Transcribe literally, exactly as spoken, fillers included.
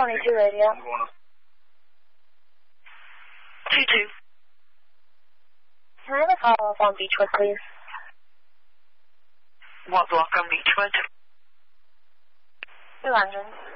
twenty-two radio. two two. Can I have a follow-up on Beechwood, please? What block on Beechwood? two hundred.